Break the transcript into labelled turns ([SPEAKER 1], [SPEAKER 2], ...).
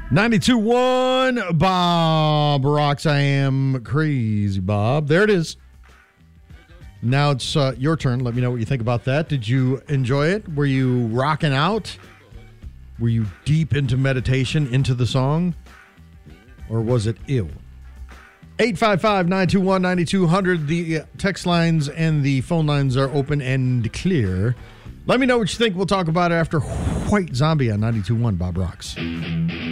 [SPEAKER 1] 92.1 Bob Rocks. I am Crazy Bob. There it is. Now it's your turn. Let me know what you think about that. Did you enjoy it? Were you rocking out? Were you deep into meditation, into the song? Or was it ew? 855-921-9200. The text lines and the phone lines are open and clear. Let me know what you think. We'll talk about it after White Zombie on 92.1 Bob Rocks.